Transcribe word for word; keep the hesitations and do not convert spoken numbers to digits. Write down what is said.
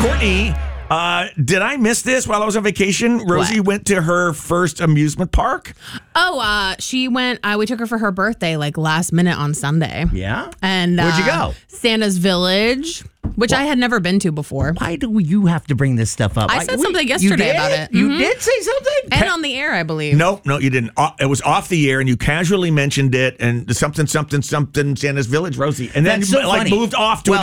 Courtney, uh, did I miss this while I was on vacation? Rosie What? went to her first amusement park. Oh, uh, she went, uh, we took her for her birthday, like last minute on Sunday. Yeah? And Where'd you uh, go? Santa's Village, which I had never been to before. Why do you have to bring this stuff up? I Like, said we- something you yesterday did? about it. You Mhm. did say something? And on the air, I believe. Nope, no, you didn't. Uh, It was off the air, and you casually mentioned it, and something, something, something, Santa's Village, Rosie, and then That's you so like funny. moved off to Well, a